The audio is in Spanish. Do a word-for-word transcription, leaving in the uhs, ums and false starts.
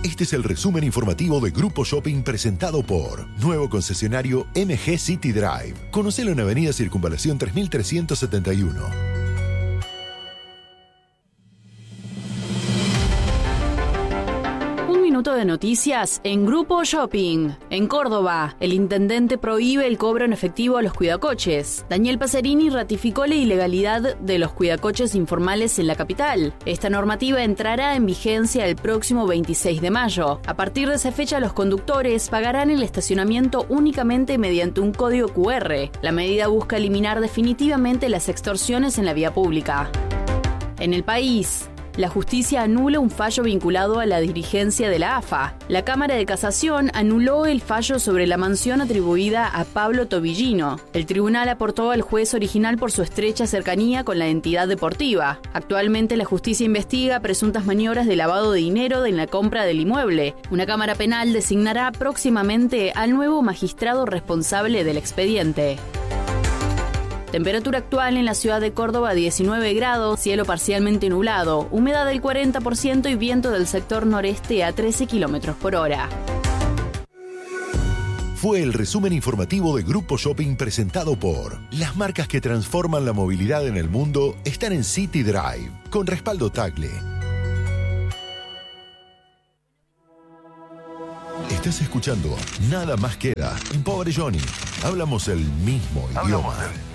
Este es el resumen informativo de Grupo Shopping presentado por nuevo concesionario M G City Drive. Conocelo en Avenida Circunvalación tres mil trescientos setenta y uno. Minuto de noticias en Grupo Shopping. En Córdoba, el intendente prohíbe el cobro en efectivo a los cuidacoches. Daniel Pacerini ratificó la ilegalidad de los cuidacoches informales en la capital. Esta normativa entrará en vigencia el próximo veintiséis de mayo. A partir de esa fecha, los conductores pagarán el estacionamiento únicamente mediante un código cu erre. La medida busca eliminar definitivamente las extorsiones en la vía pública. En el país, la justicia anula un fallo vinculado a la dirigencia de la A F A. La Cámara de Casación anuló el fallo sobre la mansión atribuida a Pablo Tobillino. El tribunal aportó al juez original por su estrecha cercanía con la entidad deportiva. Actualmente la justicia investiga presuntas maniobras de lavado de dinero en la compra del inmueble. Una cámara penal designará próximamente al nuevo magistrado responsable del expediente. Temperatura actual en la ciudad de Córdoba diecinueve grados, cielo parcialmente nublado, humedad del cuarenta por ciento y viento del sector noreste a trece kilómetros por hora. Fue el resumen informativo de Grupo Shopping presentado por las marcas que transforman la movilidad en el mundo están en City Drive, con respaldo Tagle. Estás escuchando Nada Más Queda en Pobre Johnny. Hablamos el mismo idioma.